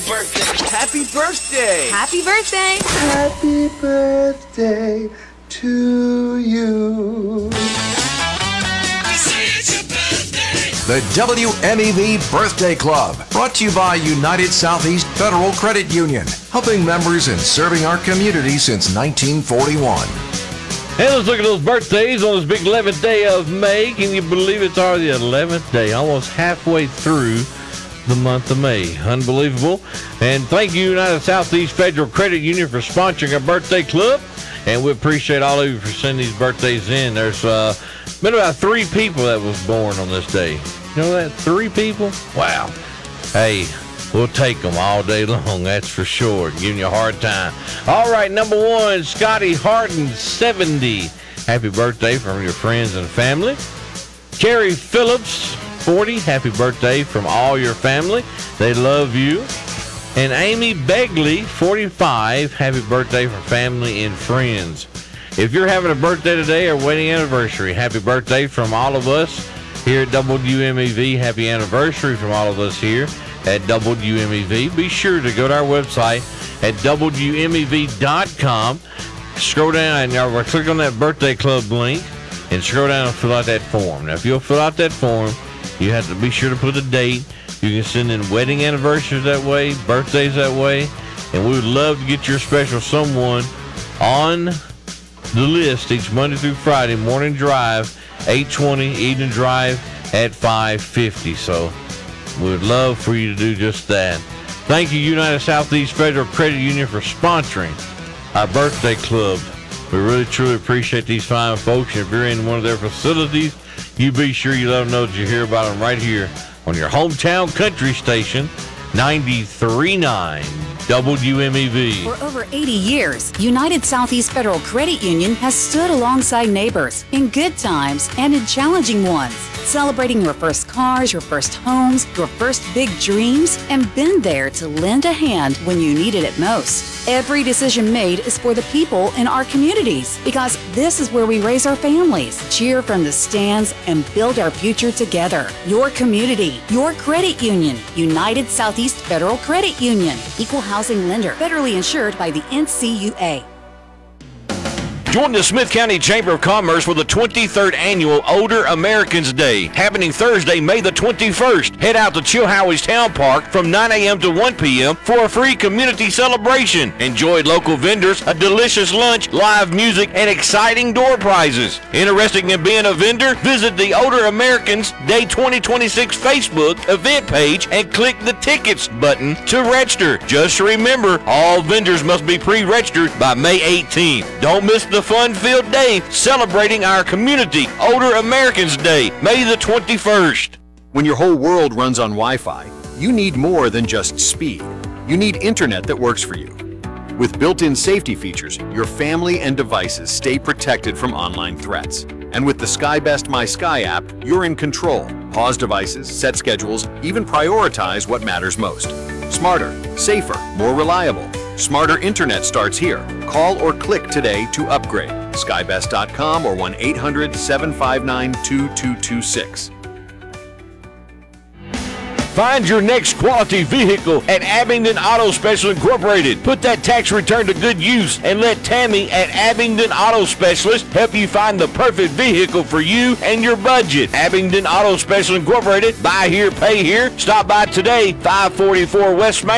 birthday. Happy birthday. Happy birthday. Happy birthday to you. The WMEV Birthday Club, brought to you by United Southeast Federal Credit Union, helping members and serving our community since 1941. Hey, let's look at those birthdays on this big 11th day of May. Can you believe it's already the 11th day, almost halfway through the month of May. Unbelievable. And thank you, United Southeast Federal Credit Union, for sponsoring our birthday club. And we appreciate all of you for sending these birthdays in. There's been about 3 people that was born on this day. You know that? 3 people? Wow. Hey, we'll take them all day long, that's for sure. Giving you a hard time. All right, number 1, Scotty Harden, 70. Happy birthday from your friends and family. Carrie Phillips, 40. Happy birthday from all your family. They love you. And Amy Begley, 45. Happy birthday from family and friends. If you're having a birthday today or wedding anniversary, happy birthday from all of us here at WMEV. Happy anniversary from all of us here at WMEV. Be sure to go to our website at WMEV.com. Scroll down and click on that birthday club link and scroll down and fill out that form. Now, if you'll fill out that form, you have to be sure to put a date. You can send in wedding anniversaries that way, birthdays that way, and we would love to get your special someone on the list each Monday through Friday. Morning drive, 8:20, evening drive at 5:50. So we would love for you to do just that. Thank you, United Southeast Federal Credit Union, for sponsoring our birthday club. We really, truly appreciate these fine folks. If you're in one of their facilities, you be sure you let them know that you hear about them right here on your hometown country station, 93.9 WMEV. For over 80 years, United Southeast Federal Credit Union has stood alongside neighbors in good times and in challenging ones, celebrating your first cars, your first homes, your first big dreams, and been there to lend a hand when you needed it most. Every decision made is for the people in our communities, because this is where we raise our families, cheer from the stands, and build our future together. Your community, your credit union, United Southeast Federal Credit Union, equal housing lender, federally insured by the NCUA. Join the Smith County Chamber of Commerce for the 23rd Annual Older Americans Day, happening Thursday, May the 21st. Head out to Chilhowie's Town Park from 9 a.m. to 1 p.m. for a free community celebration. Enjoy local vendors, a delicious lunch, live music, and exciting door prizes. Interested in being a vendor? Visit the Older Americans Day 2026 Facebook event page and click the Tickets button to register. Just remember, all vendors must be pre-registered by May 18th. Don't miss the fun-filled day celebrating our community, Older Americans Day, May the 21st. When your whole world runs on Wi-Fi, you need more than just speed. You need internet that works for you. With built-in safety features, your family and devices stay protected from online threats. And with the SkyBest My Sky app, you're in control. Pause devices, set schedules, even prioritize what matters most. Smarter, safer, more reliable. Smarter internet starts here. Call or click today to upgrade. Skybest.com or 1-800-759-2226. Find your next quality vehicle at Abingdon Auto Special Incorporated. Put that tax return to good use and let Tammy at Abingdon Auto Specialist help you find the perfect vehicle for you and your budget. Abingdon Auto Special Incorporated. Buy here, pay here. Stop by today, 544 West Main.